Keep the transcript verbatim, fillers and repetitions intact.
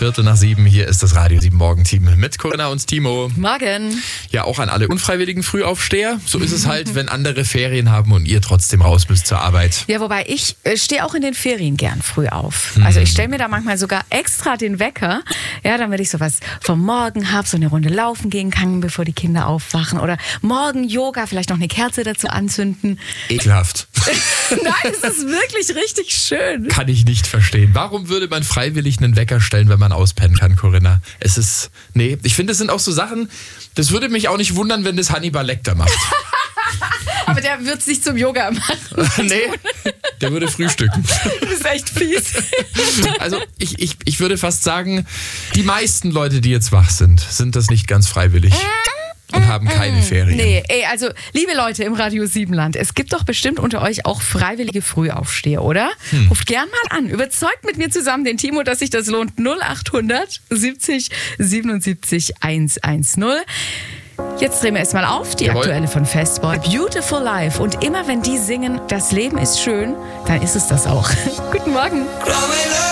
Viertel nach sieben. Hier ist das Radio sieben Morgenteam mit Corinna und Timo. Morgen. Ja, auch an alle unfreiwilligen Frühaufsteher. So ist es halt, wenn andere Ferien haben und ihr trotzdem raus müsst zur Arbeit. Ja, wobei ich äh, stehe auch in den Ferien gern früh auf. Hm. Also ich stelle mir da manchmal sogar extra den Wecker, ja, damit ich sowas vom Morgen habe, so eine Runde laufen gehen kann, bevor die Kinder aufwachen. Oder morgen Yoga, vielleicht noch eine Kerze dazu anzünden. Ekelhaft. Nein, es ist wirklich richtig schön. Kann ich nicht verstehen. Warum würde man freiwillig einen Wecker stellen, wenn man auspennen kann, Corinna? Es ist, nee, ich finde, das sind auch so Sachen, das würde mich auch nicht wundern, wenn das Hannibal Lecter macht. Aber der wird es nicht zum Yoga machen. Nee, der würde frühstücken. Das ist echt fies. Also ich, ich, ich würde fast sagen, die meisten Leute, die jetzt wach sind, sind das nicht ganz freiwillig. Und haben keine Ferien. Nee, ey, also liebe Leute im Radio sieben Land, es gibt doch bestimmt unter euch auch freiwillige Frühaufsteher, oder? Hm. Ruft gern mal an. Überzeugt mit mir zusammen den Timo, dass sich das lohnt. null acht hundert siebzig siebenundsiebzig hundertzehn. Jetzt drehen wir es mal auf, die Jawohl. Aktuelle von Fastboy. Beautiful Life. Und immer wenn die singen, das Leben ist schön, dann ist es das auch. Guten Morgen.